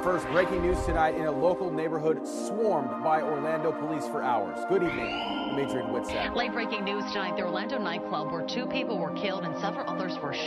First, breaking news tonight in a local neighborhood swarmed by Orlando police for hours. Good evening, I'm Adrian Whitsack. Late breaking news tonight, the Orlando nightclub where 2 people were killed and several others were shot.